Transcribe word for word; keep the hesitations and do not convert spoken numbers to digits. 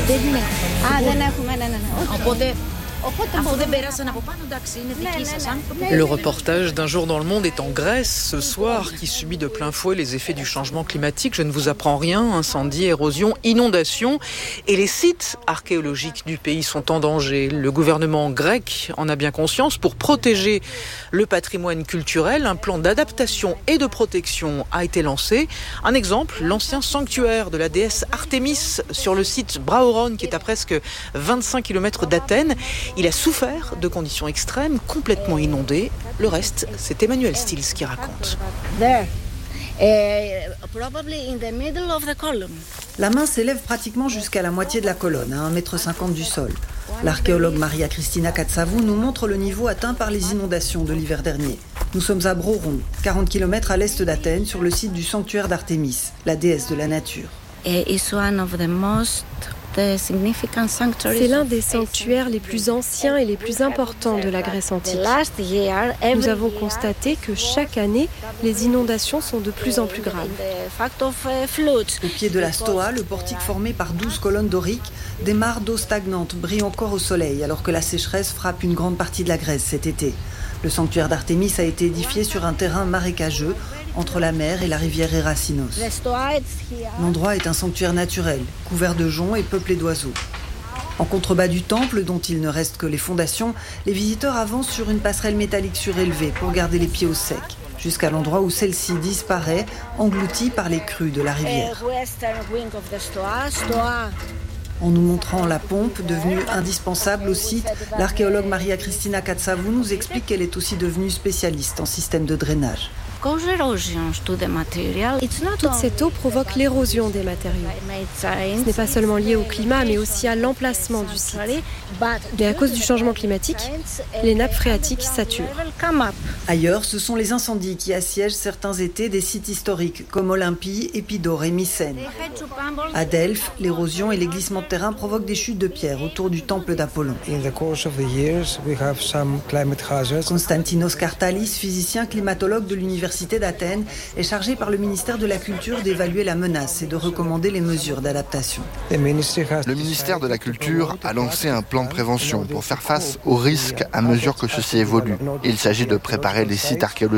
Le reportage d'Un jour dans le monde est en Grèce ce soir, qui subit de plein fouet les effets du changement climatique. Je ne vous apprends rien, incendies, érosion, inondations. Et les sites archéologiques du pays sont en danger. Le gouvernement grec en a bien conscience. Pour protéger le patrimoine culturel, un plan d'adaptation et de protection a été lancé. Un exemple, l'ancien sanctuaire de la déesse Artémis sur le site Braoron, qui est à presque vingt-cinq kilomètres d'Athènes. Il a souffert de conditions extrêmes, complètement inondé. Le reste, c'est Emmanuel Stills qui raconte. La main s'élève pratiquement jusqu'à la moitié de la colonne, à un mètre cinquante du sol. L'archéologue Maria Cristina Katsavou nous montre le niveau atteint par les inondations de l'hiver dernier. Nous sommes à Broron, quarante kilomètres à l'est d'Athènes, sur le site du sanctuaire d'Artémis, la déesse de la nature. C'est l'un des sanctuaires les plus anciens et les plus importants de la Grèce antique. Nous avons constaté que chaque année, les inondations sont de plus en plus graves. Au pied de la Stoa, le portique formé par douze colonnes doriques, des mares d'eau stagnantes brillent encore au soleil alors que la sécheresse frappe une grande partie de la Grèce cet été. Le sanctuaire d'Artémis a été édifié sur un terrain marécageux entre la mer et la rivière Erassinos. L'endroit est un sanctuaire naturel, couvert de joncs et peuplé d'oiseaux. En contrebas du temple, dont il ne reste que les fondations, les visiteurs avancent sur une passerelle métallique surélevée pour garder les pieds au sec, jusqu'à l'endroit où celle-ci disparaît, engloutie par les crues de la rivière. En nous montrant la pompe, devenue indispensable au site, l'archéologue Maria Cristina Katsavou nous explique qu'elle est aussi devenue spécialiste en système de drainage. Toute cette eau provoque l'érosion des matériaux. Ce n'est pas seulement lié au climat, mais aussi à l'emplacement du site. Mais à cause du changement climatique, les nappes phréatiques saturent. Ailleurs, ce sont les incendies qui assiègent certains étés des sites historiques, comme Olympie, Épidore et Mycène. À Delphes, l'érosion et les glissements de terrain provoquent des chutes de pierre autour du temple d'Apollon. Konstantinos Kartalis, physicien climatologue de l'université d'Athènes, est chargé par le ministère de la Culture d'évaluer la menace et de recommander les mesures d'adaptation. Le ministère de la Culture a lancé un plan de prévention pour faire face aux risques à mesure que ceci évolue. Il s'agit de préparer les sites archéologiques